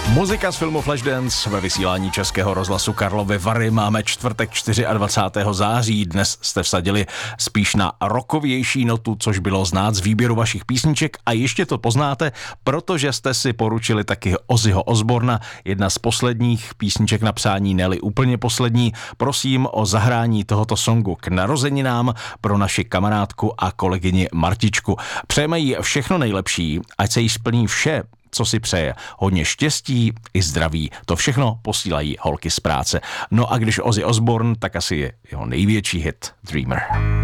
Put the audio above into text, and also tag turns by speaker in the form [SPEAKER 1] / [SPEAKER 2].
[SPEAKER 1] Muzika z filmu Flashdance ve vysílání Českého rozhlasu Karlovy Vary. Máme čtvrtek 24. září. Dnes jste vsadili spíš na rockovější notu, což bylo znát z výběru vašich písniček a ještě to poznáte, protože jste si poručili taky Ozzyho Osborna, jedna z posledních písniček na přání, ne-li úplně poslední. Prosím o zahrání tohoto songu k narozeninám pro naši kamarádku a kolegyni Martičku. Přejeme jí všechno nejlepší, ať se jí splní vše, co si přeje. Hodně štěstí i zdraví. To všechno posílají holky z práce. No a když Ozzy Osbourne, tak asi je jeho největší hit Dreamer.